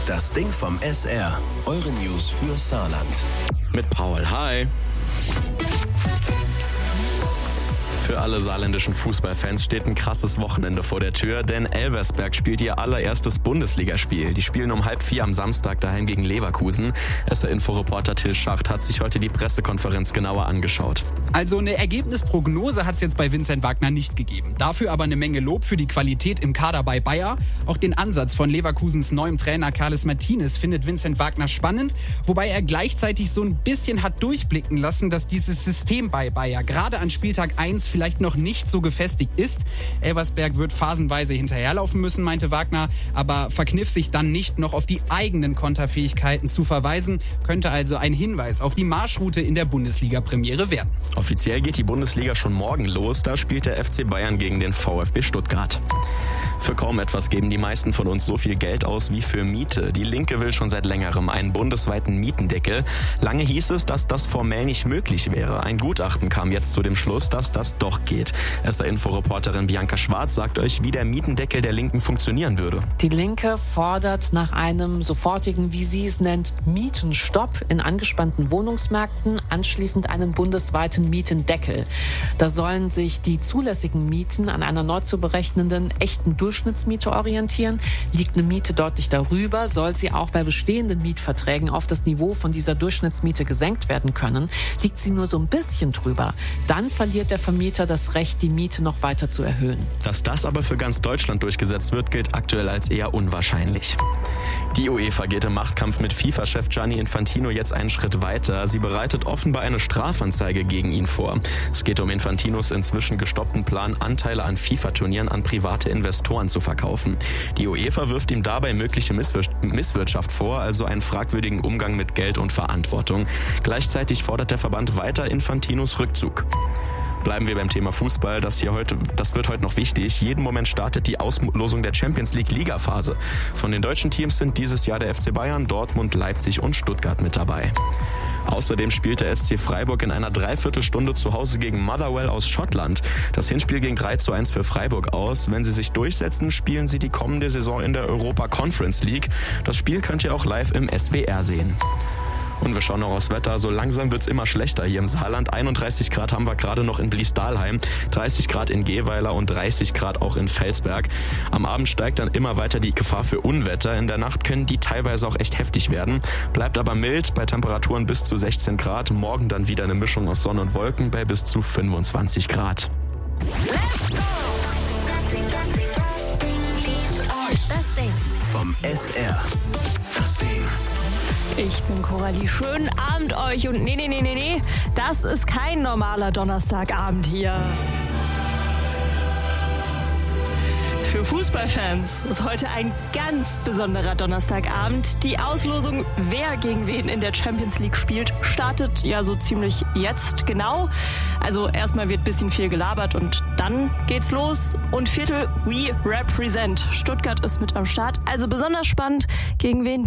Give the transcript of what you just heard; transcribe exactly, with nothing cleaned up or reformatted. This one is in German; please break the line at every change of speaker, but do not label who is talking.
Das Ding vom S R. Eure News für Saarland.
Mit Paul. Hi. Für alle saarländischen Fußballfans steht ein krasses Wochenende vor der Tür, denn Elversberg spielt ihr allererstes Bundesligaspiel. Die spielen um halb vier am Samstag daheim gegen Leverkusen. S R-Inforeporter Till Schacht hat sich heute die Pressekonferenz genauer angeschaut.
Also eine Ergebnisprognose hat es jetzt bei Vincent Wagner nicht gegeben. Dafür aber eine Menge Lob für die Qualität im Kader bei Bayer. Auch den Ansatz von Leverkusens neuem Trainer Carles Martinez findet Vincent Wagner spannend, wobei er gleichzeitig so ein bisschen hat durchblicken lassen, dass dieses System bei Bayer gerade an Spieltag eins vielleicht noch nicht so gefestigt ist. Elversberg wird phasenweise hinterherlaufen müssen, meinte Wagner, aber verkniff sich dann nicht noch auf die eigenen Konterfähigkeiten zu verweisen, könnte also ein Hinweis auf die Marschroute in der Bundesliga-Premiere werden.
Offiziell geht die Bundesliga schon morgen los, da spielt der F C Bayern gegen den VfB Stuttgart. Für kaum etwas geben die meisten von uns so viel Geld aus wie für Miete. Die Linke will schon seit längerem einen bundesweiten Mietendeckel. Lange hieß es, dass das formell nicht möglich wäre. Ein Gutachten kam jetzt zu dem Schluss, dass das doch geht. S R-Info-Reporterin Bianca Schwarz sagt euch, wie der Mietendeckel der Linken funktionieren würde.
Die Linke fordert nach einem sofortigen, wie sie es nennt, Mietenstopp in angespannten Wohnungsmärkten, anschließend einen bundesweiten Mietendeckel. Da sollen sich die zulässigen Mieten an einer neu zu berechnenden echten Durchschnittsmiete orientieren. Liegt eine Miete deutlich darüber, soll sie auch bei bestehenden Mietverträgen auf das Niveau von dieser Durchschnittsmiete gesenkt werden können. Liegt sie nur so ein bisschen drüber, dann verliert der Vermieter das Recht, die Miete noch weiter zu erhöhen.
Dass das aber für ganz Deutschland durchgesetzt wird, gilt aktuell als eher unwahrscheinlich. Die UEFA geht im Machtkampf mit FIFA-Chef Gianni Infantino jetzt einen Schritt weiter. Sie bereitet offenbar eine Strafanzeige gegen ihn vor. Es geht um Infantinos inzwischen gestoppten Plan, Anteile an FIFA-Turnieren an private Investoren zu verkaufen. Die UEFA wirft ihm dabei mögliche Misswir- Misswirtschaft vor, also einen fragwürdigen Umgang mit Geld und Verantwortung. Gleichzeitig fordert der Verband weiter Infantinos Rückzug. Bleiben wir beim Thema Fußball, das hier heute, das wird heute noch wichtig. Jeden Moment startet die Auslosung der Champions League Ligaphase. Von den deutschen Teams sind dieses Jahr der F C Bayern, Dortmund, Leipzig und Stuttgart mit dabei. Außerdem spielt der S C Freiburg in einer Dreiviertelstunde zu Hause gegen Motherwell aus Schottland. Das Hinspiel ging drei zu eins für Freiburg aus. Wenn sie sich durchsetzen, spielen sie die kommende Saison in der Europa Conference League. Das Spiel könnt ihr auch live im S W R sehen. Und wir schauen noch aufs Wetter. So langsam wird's immer schlechter hier im Saarland. einunddreißig Grad haben wir gerade noch in Bliesdahlheim, dreißig Grad in Gehweiler und dreißig Grad auch in Felsberg. Am Abend steigt dann immer weiter die Gefahr für Unwetter. In der Nacht können die teilweise auch echt heftig werden. Bleibt aber mild bei Temperaturen bis zu sechzehn Grad. Morgen dann wieder eine Mischung aus Sonne und Wolken bei bis zu fünfundzwanzig Grad.
Let's go! Das Ding, das Ding, das Ding liebt euch. Das Ding vom S R. Das Ding.
Ich bin Coralie. Schönen Abend euch. Und nee, nee, nee, nee, nee, das ist kein normaler Donnerstagabend hier. Für Fußballfans ist heute ein ganz besonderer Donnerstagabend. Die Auslosung, wer gegen wen in der Champions League spielt, startet ja so ziemlich jetzt genau. Also erstmal wird ein bisschen viel gelabert und dann geht's los. Und Viertel, we represent. Stuttgart ist mit am Start. Also besonders spannend, gegen wen